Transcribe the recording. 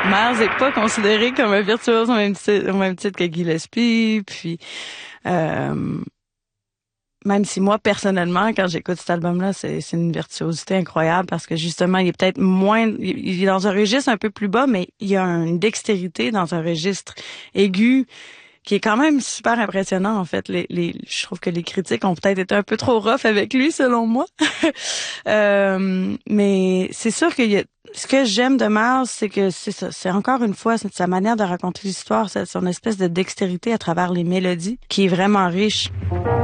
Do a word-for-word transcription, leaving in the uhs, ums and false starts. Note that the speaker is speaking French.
Miles n'est pas considéré comme un virtuose au même titre, au même titre que Gillespie, puis euh, même si moi, personnellement, quand j'écoute cet album-là, c'est, c'est une virtuosité incroyable parce que justement, il est peut-être moins, il est dans un registre un peu plus bas, mais il y a une dextérité dans un registre aigu qui est quand même super impressionnant, en fait. Les, les, je trouve que les critiques ont peut-être été un peu trop rough avec lui, selon moi. euh, mais c'est sûr que y a, ce que j'aime de Miles, c'est que c'est ça, c'est encore une fois, c'est sa manière de raconter l'histoire, c'est son espèce de dextérité à travers les mélodies qui est vraiment riche.